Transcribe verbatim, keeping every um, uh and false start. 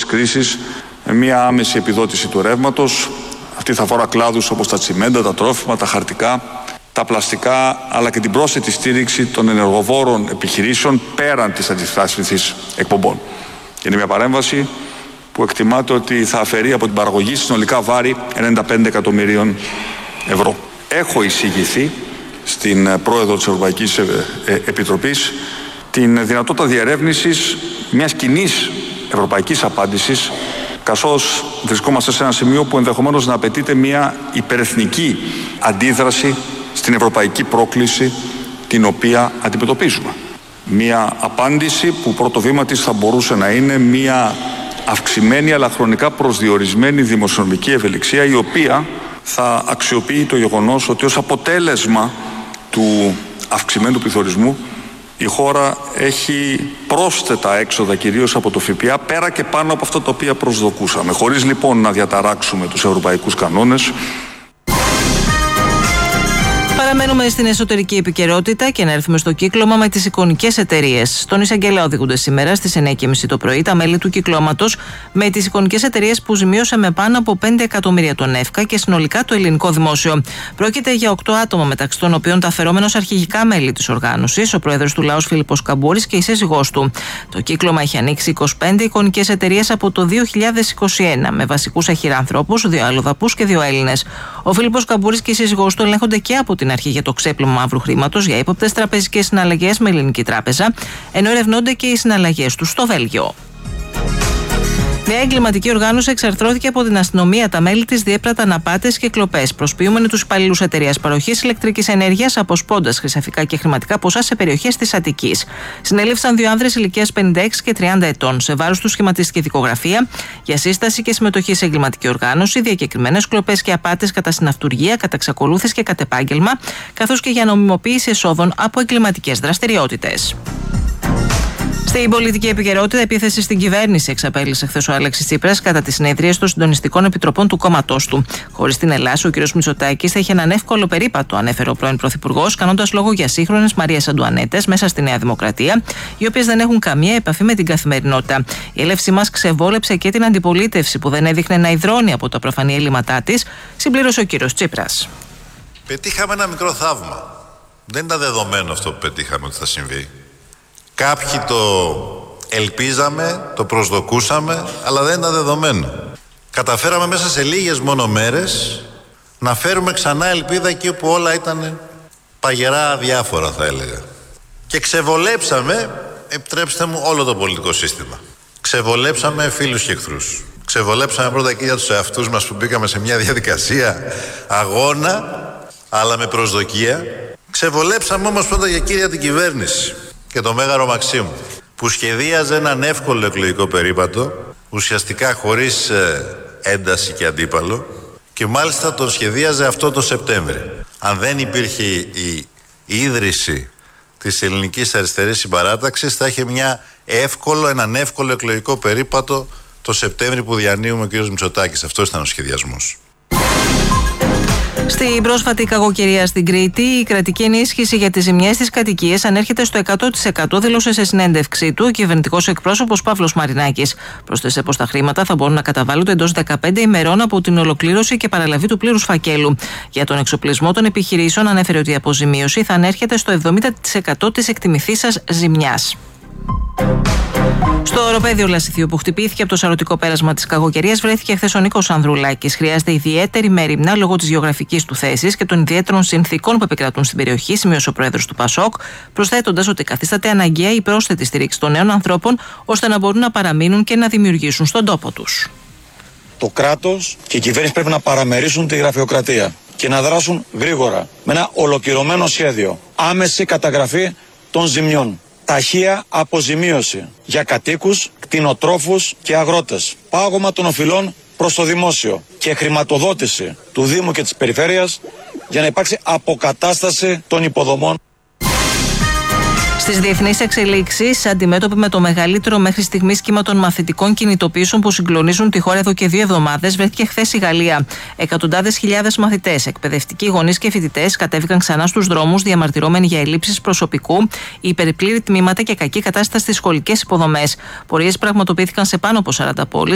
κρίσης με μια άμεση επιδότηση του ρεύματος. Αυτή θα αφορά κλάδους όπως τα τσιμέντα, τα τρόφιμα, τα χαρτικά, τα πλαστικά, αλλά και την πρόσθετη στήριξη των ενεργοβόρων επιχειρήσεων πέραν της αντιστάθμισης εκπομπών. Είναι μια παρέμβαση που εκτιμάται ότι θα αφαιρεί από την παραγωγή συνολικά βάρη ενενήντα πέντε εκατομμυρίων ευρώ. Έχω εισηγηθεί στην πρόεδρο της Ευρωπαϊκής Επιτροπής την δυνατότητα διερεύνησης μιας κοινής ευρωπαϊκής απάντησης, καθώς βρισκόμαστε σε ένα σημείο που ενδεχομένως να απαιτείται μια υπερεθνική αντίδραση στην ευρωπαϊκή πρόκληση την οποία αντιμετωπίζουμε. Μια απάντηση που πρώτο βήμα της θα μπορούσε να είναι μια αυξημένη αλλά χρονικά προσδιορισμένη δημοσιονομική ευελιξία, η οποία θα αξιοποιεί το γεγονός ότι ως αποτέλεσμα του αυξημένου πληθωρισμού η χώρα έχει πρόσθετα έξοδα κυρίως από το ΦΠΑ πέρα και πάνω από αυτά τα οποία προσδοκούσαμε. Χωρίς λοιπόν να διαταράξουμε τους ευρωπαϊκούς κανόνες. Παραμένουμε στην εσωτερική επικαιρότητα και να έρθουμε στο κύκλωμα με τις εικονικές εταιρείες. Στον εισαγγελέα οδηγούνται σήμερα στις εννιά και μισή το πρωί τα μέλη του κυκλώματος με τις εικονικές εταιρείες που ζημίωσαν με πάνω από πέντε εκατομμύρια τον ΕΦΚΑ και συνολικά το ελληνικό δημόσιο. Πρόκειται για οκτώ άτομα, μεταξύ των οποίων τα αφαιρόμενος αρχηγικά μέλη της οργάνωσης, ο πρόεδρος του Λαός Φίλιππος Καμπούρης και η σύζυγός του. Το κύκλωμα έχει ανοίξει είκοσι πέντε εικονικές εταιρείες από το δύο χιλιάδες είκοσι ένα, με βασικούς αχυράνθρωπους, δύο αλλοδαπούς και δύο Έλληνες. Ο Φίλιππος Καμπούρης και η σύζυγός του ελέγχονται και από την αρχή για το ξέπλυμα μαύρου χρήματος για ύποπτες τραπεζικές συναλλαγές με ελληνική τράπεζα, ενώ ερευνώνται και οι συναλλαγές τους στο Βέλγιο. Μια εγκληματική οργάνωση εξαρθρώθηκε από την αστυνομία. Τα μέλη της διέπραταν απάτες και κλοπές, προσποιούμενοι τους υπαλλήλους εταιρείας παροχής ηλεκτρικής ενέργειας, αποσπώντας χρυσαφικά και χρηματικά ποσά σε περιοχές της Αττικής. Συνελήφθησαν δύο άνδρες ηλικίας πενήντα έξι και τριάντα ετών. Σε βάρος τους σχηματίστηκε δικογραφία για σύσταση και συμμετοχή σε εγκληματική οργάνωση, διακεκριμένες κλοπές και απάτες κατά συναυτουργία, κατά εξακολούθηση και κατ' επάγγελμα, καθώς και για νομιμοποίηση εσόδων από εγκληματικές δραστηριότητες. Στην πολιτική επικαιρότητα, επίθεση στην κυβέρνηση εξαπέλυσε χθες ο Αλέξης Τσίπρας κατά τις συνεδρίες των συντονιστικών επιτροπών του κόμματός του. Χωρίς την Ελλάς, ο κ. Μητσοτάκης θα είχε έναν εύκολο περίπατο, ανέφερε ο πρώην Πρωθυπουργός, κάνοντας λόγο για σύγχρονες Μαρίες Αντουανέτες μέσα στη Νέα Δημοκρατία, οι οποίες δεν έχουν καμία επαφή με την καθημερινότητα. Η έλευσή μας ξεβόλεψε και την αντιπολίτευση που δεν έδειχνε να υδρώνει από τα προφανή έλλειμματά της, συμπλήρωσε ο κ. Τσίπρας. Πετύχαμε ένα μικρό θαύμα. Δεν ήταν δεδομένο αυτό που πετύχαμε ότι θα συμβεί. Κάποιοι το ελπίζαμε, το προσδοκούσαμε, αλλά δεν ήταν δεδομένο. Καταφέραμε μέσα σε λίγες μόνο μέρες να φέρουμε ξανά ελπίδα εκεί όπου όλα ήταν παγερά αδιάφορα, θα έλεγα. Και ξεβολέψαμε, επιτρέψτε μου, όλο το πολιτικό σύστημα. Ξεβολέψαμε φίλους και εχθρούς. Ξεβολέψαμε πρώτα και για τους εαυτούς μας που μπήκαμε σε μια διαδικασία αγώνα, αλλά με προσδοκία. Ξεβολέψαμε όμως πρώτα για κύρια την κυβέρνηση και το Μέγαρο Μαξίμου, που σχεδίαζε έναν εύκολο εκλογικό περίπατο, ουσιαστικά χωρίς ε, ένταση και αντίπαλο, και μάλιστα τον σχεδίαζε αυτό το Σεπτέμβρη. Αν δεν υπήρχε η, η ίδρυση της Ελληνικής Αριστερής Συμπαράταξης, θα είχε μια εύκολο, έναν εύκολο εκλογικό περίπατο το Σεπτέμβρη που διανύουμε ο κ. Μητσοτάκης. Αυτός ήταν ο σχεδιασμός. Στην πρόσφατη κακοκαιρία στην Κρήτη, η κρατική ενίσχυση για τις ζημιές στις κατοικίες ανέρχεται στο εκατό τοις εκατό, δήλωσε σε συνέντευξή του ο κυβερνητικός εκπρόσωπος Παύλος Μαρινάκης. Πρόσθεσε πως τα χρήματα θα μπορούν να καταβάλλονται εντός δεκαπέντε ημερών από την ολοκλήρωση και παραλαβή του πλήρους φακέλου. Για τον εξοπλισμό των επιχειρήσεων, ανέφερε ότι η αποζημίωση θα ανέρχεται στο εβδομήντα τοις εκατό της εκτιμηθήσας ζημιάς. Στο οροπέδιο Λασιθίου που χτυπήθηκε από το σαρωτικό πέρασμα της κακοκαιρίας βρέθηκε χθες ο Νίκος Ανδρουλάκης. Χρειάζεται ιδιαίτερη μέριμνα λόγω της γεωγραφικής του θέσης και των ιδιαίτερων συνθήκων που επικρατούν στην περιοχή, σημείωσε ο πρόεδρος του Πασόκ, προσθέτοντας ότι καθίσταται αναγκαία η πρόσθετη στήριξη των νέων ανθρώπων ώστε να μπορούν να παραμείνουν και να δημιουργήσουν στον τόπο τους. Το κράτος και η κυβέρνηση πρέπει να παραμερίσουν τη γραφειοκρατία και να δράσουν γρήγορα με ένα ολοκληρωμένο σχέδιο. Άμεση καταγραφή των ζημιών. Ταχεία αποζημίωση για κατοίκους, κτηνοτρόφους και αγρότες. Πάγωμα των οφειλών προς το δημόσιο και χρηματοδότηση του Δήμου και της Περιφέρειας για να υπάρξει αποκατάσταση των υποδομών. Στις διεθνείς εξελίξεις, αντιμέτωποι με το μεγαλύτερο μέχρι στιγμής κύμα των μαθητικών κινητοποιήσεων που συγκλονίζουν τη χώρα εδώ και δύο εβδομάδες, βρέθηκε χθες η Γαλλία. Εκατοντάδες χιλιάδες μαθητές, εκπαιδευτικοί, γονείς και φοιτητές κατέβηκαν ξανά στους δρόμους διαμαρτυρώμενοι για ελλείψεις προσωπικού, υπερπλήρη τμήματα και κακή κατάσταση στις σχολικές υποδομές. Πορείες πραγματοποιήθηκαν σε πάνω από σαράντα πόλεις.